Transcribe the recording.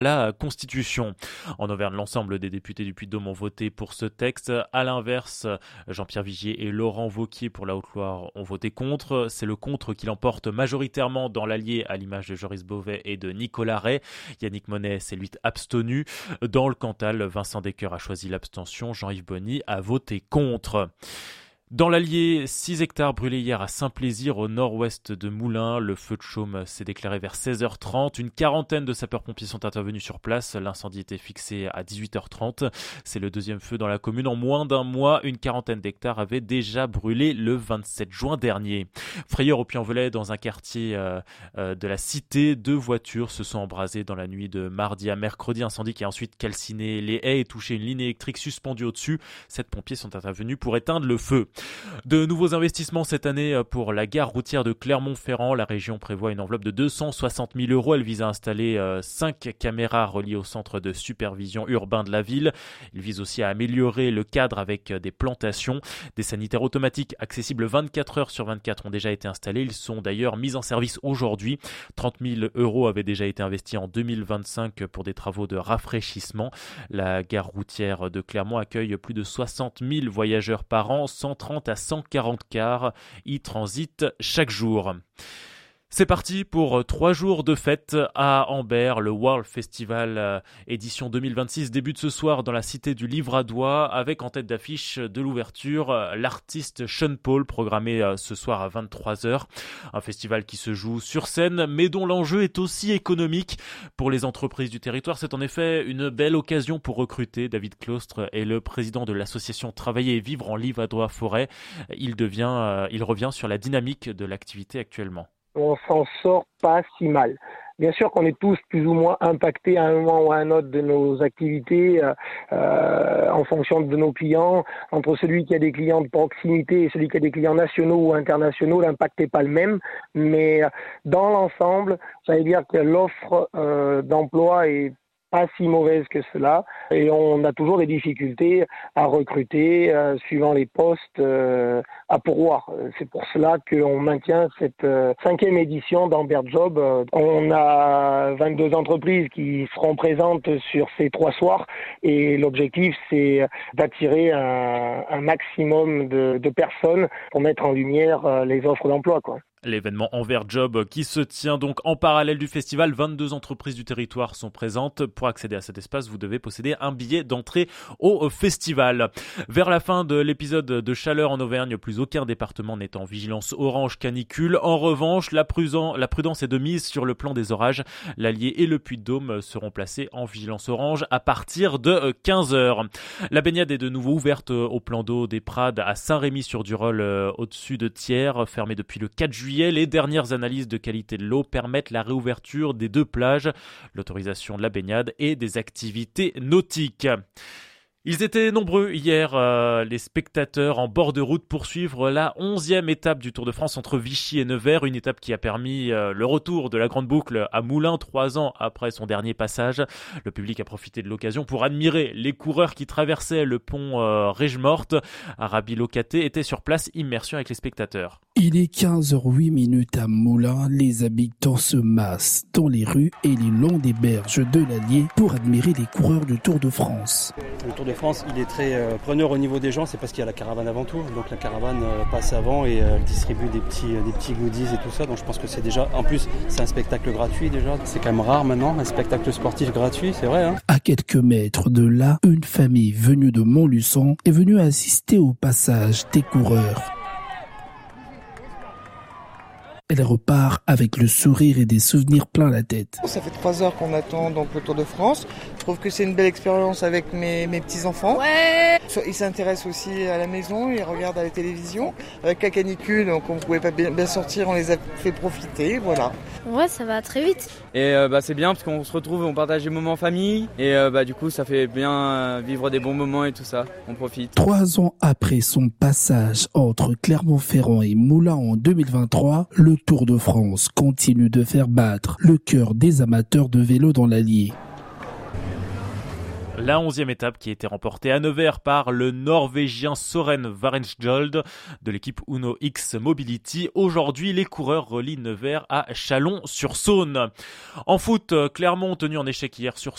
la Constitution. En Auvergne, l'ensemble des députés du Puy-de-Dôme ont voté pour ce texte. À l'inverse, Jean-Pierre Vigier et Laurent Wauquiez pour la Haute-Loire ont voté contre. C'est le contre qui l'emporte majoritairement dans l'Allier, à l'image de Joris Beauvais et de Nicolas Ray. Yannick Monet s'est lui abstenu. Dans le Cantal, Vincent Descoeurs a choisi l'abstention. Jean-Yves Bonny a voté contre. Dans l'Allier, 6 hectares brûlés hier à Saint-Plaisir, au nord-ouest de Moulins. Le feu de chaume s'est déclaré vers 16h30. Une quarantaine de sapeurs-pompiers sont intervenus sur place. L'incendie était fixé à 18h30. C'est le deuxième feu dans la commune. En moins d'un mois, une quarantaine d'hectares avaient déjà brûlé le 27 juin dernier. Frayeur au Puy-en-Velay, dans un quartier de la cité, 2 voitures se sont embrasées dans la nuit de mardi à mercredi. Incendie qui a ensuite calciné les haies et touché une ligne électrique suspendue au-dessus. 7 pompiers sont intervenus pour éteindre le feu. De nouveaux investissements cette année pour la gare routière de Clermont-Ferrand. La région prévoit une enveloppe de 260 000 €. Elle vise à installer 5 caméras reliées au centre de supervision urbain de la ville. Il vise aussi à améliorer le cadre avec des plantations. Des sanitaires automatiques accessibles 24 heures sur 24 ont déjà été installés. Ils sont d'ailleurs mis en service aujourd'hui. 30 000 € avaient déjà été investis en 2025 pour des travaux de rafraîchissement. La gare routière de Clermont accueille plus de 60 000 voyageurs par an. 130 à 140 cars y transitent chaque jour. C'est parti pour 3 jours de fête à Ambert. Le World Festival édition 2026 débute ce soir dans la cité du Livradois avec en tête d'affiche de l'ouverture l'artiste Sean Paul, programmé ce soir à 23h. Un festival qui se joue sur scène mais dont l'enjeu est aussi économique. Pour les entreprises du territoire, c'est en effet une belle occasion pour recruter. David Claustre est le président de l'association Travailler et Vivre en Livradois-Forêt. Il revient sur la dynamique de l'activité actuellement. On s'en sort pas si mal. Bien sûr qu'on est tous plus ou moins impactés à un moment ou à un autre de nos activités en fonction de nos clients. Entre celui qui a des clients de proximité et celui qui a des clients nationaux ou internationaux, l'impact n'est pas le même. Mais dans l'ensemble, ça veut dire que l'offre d'emploi est pas si mauvaise que cela et on a toujours des difficultés à recruter suivant les postes à pourvoir. C'est pour cela qu'on maintient cette 5e édition d'Ambert Job. On a 22 entreprises qui seront présentes sur ces 3 soirs et l'objectif c'est d'attirer un maximum de personnes pour mettre en lumière les offres d'emploi, quoi. L'événement Ambert Job qui se tient donc en parallèle du festival. 22 entreprises du territoire sont présentes. Pour accéder à cet espace, vous devez posséder un billet d'entrée au festival. Vers la fin de l'épisode de chaleur en Auvergne, plus aucun département n'est en vigilance orange canicule. En revanche, la prudence est de mise sur le plan des orages. L'Allier et le Puy-de-Dôme seront placés en vigilance orange à partir de 15h. La baignade est de nouveau ouverte au plan d'eau des Prades à Saint-Rémy-sur-Durolle au-dessus de Thiers, fermé depuis le 4 juillet. Les dernières analyses de qualité de l'eau permettent la réouverture des 2 plages, l'autorisation de la baignade et des activités nautiques. Ils étaient nombreux hier, les spectateurs en bord de route pour suivre la 11e étape du Tour de France entre Vichy et Nevers, une étape qui a permis le retour de la Grande Boucle à Moulins 3 ans après son dernier passage. Le public a profité de l'occasion pour admirer les coureurs qui traversaient le pont Règemorte. Arabi Locaté était sur place, immersion avec les spectateurs. Il est 15h08 à Moulins, les habitants se massent dans les rues et les longs des berges de l'Allier pour admirer les coureurs du Tour de France. Le Tour de France, il est très preneur au niveau des gens, c'est parce qu'il y a la caravane avant tout. Donc la caravane passe avant et distribue des petits goodies et tout ça. Donc je pense que c'est déjà, en plus, c'est un spectacle gratuit déjà. C'est quand même rare maintenant, un spectacle sportif gratuit, c'est vrai. À quelques mètres de là, une famille venue de Montluçon est venue assister au passage des coureurs. Elle repart avec le sourire et des souvenirs plein la tête. Ça fait 3 heures qu'on attend donc le Tour de France. Je trouve que c'est une belle expérience avec mes petits-enfants. Ouais. Ils s'intéressent aussi à la maison, ils regardent à la télévision. Avec la canicule, donc on ne pouvait pas bien sortir, on les a fait profiter, voilà. Ouais, ça va très vite. Et c'est bien parce qu'on se retrouve, on partage des moments en famille. Et du coup, ça fait bien vivre des bons moments et tout ça. On profite. 3 ans après son passage entre Clermont-Ferrand et Moulins en 2023, le Tour de France continue de faire battre le cœur des amateurs de vélo dans l'Allier. La 11e étape qui a été remportée à Nevers par le Norvégien Søren Varenskjold de l'équipe Uno X Mobility. Aujourd'hui, les coureurs relient Nevers à Chalon-sur-Saône. En foot, Clermont tenu en échec hier sur